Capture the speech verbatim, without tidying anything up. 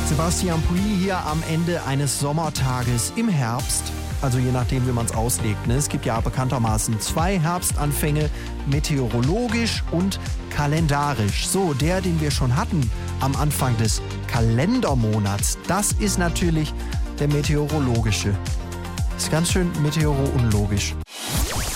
Sebastian Puy hier am Ende eines Sommertages im Herbst. Also je nachdem, wie man es auslegt. Ne? Es gibt ja bekanntermaßen zwei Herbstanfänge, meteorologisch und kalendarisch. So, der, den wir schon hatten am Anfang des Kalendermonats, das ist natürlich der meteorologische. Ist ganz schön meteoro-unlogisch.